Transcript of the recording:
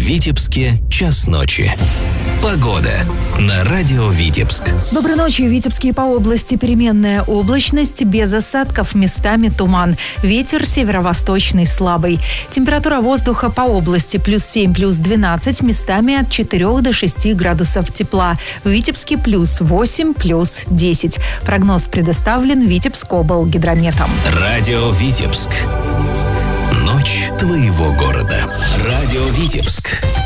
Витебске час ночи. Погода на радио Витебск. Доброй ночи. В Витебске по области переменная облачность, без осадков, местами туман. Ветер северо-восточный слабый. Температура воздуха по области +7, +12, местами от 4 до 6 градусов тепла. В Витебске +8, +10. Прогноз предоставлен Витебскоблгидрометом. Радио Витебск. Ночь твоего города. Радио Витебск.